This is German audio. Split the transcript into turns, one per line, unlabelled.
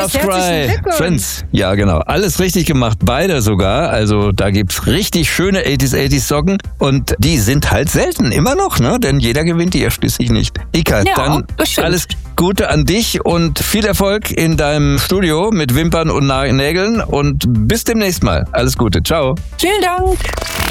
Love Cry, Friends. Ja, genau. Alles richtig gemacht. Beide sogar. Also da gibt's richtig schöne 80s Socken. Und die sind halt selten. Immer noch, ne? Denn jeder gewinnt die ja schließlich nicht. Ika,
Ja,
dann
bestimmt.
alles Gute an dich und viel Erfolg in deinem Studio mit Wimpern und Nägeln. Und bis demnächst mal. Alles Gute. Ciao.
Vielen Dank.